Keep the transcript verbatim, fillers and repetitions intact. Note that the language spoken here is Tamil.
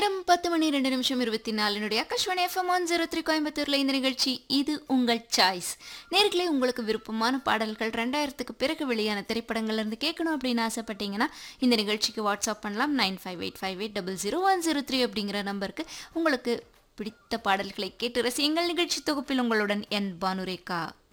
நேரம் பத்து மணி ரெண்டு நிமிஷம் இருபத்தி நாலுனுடைய Akashvani FM one zero three கோயம்புத்தூர்ல இந்த நிகழ்ச்சி இது உங்கள் சாய்ஸ். நேர்களே, உங்களுக்கு விருப்பமான பாடல்கள் ரெண்டாயிரத்துக்கு பிறகு வெளியான திரைப்படங்கள்ல இருந்து கேட்கணும் அப்படின்னு ஆசைப்பட்டீங்கன்னா இந்த நிகழ்ச்சிக்கு வாட்ஸ்அப் பண்ணலாம். Nine five eight five eight double zero one zero three அப்படிங்கிற நம்பருக்கு உங்களுக்கு பிடித்த பாடல்களை கேட்டு ரசியுங்கள். நிகழ்ச்சி தொகுப்பில் உங்களுடன் என் பானுரேகா.